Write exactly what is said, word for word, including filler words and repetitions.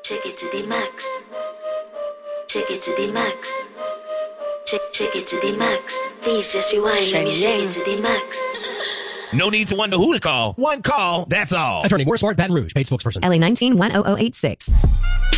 Check it to the max. Check it to the max. Check, check it to the max. Please just rewind. Let me shake it to the max. No need to wonder who to call. One call, that's all. Attorney Moore Smart, Baton Rouge, paid spokesperson. L A nineteen one oh oh eight six.